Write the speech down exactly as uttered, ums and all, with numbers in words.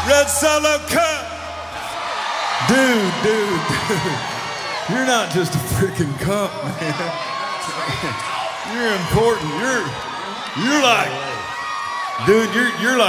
Red Solo Cup. Dude, dude, dude. You're not just a freaking cup, man. You're important. You're, you're like, dude, you're, you're like.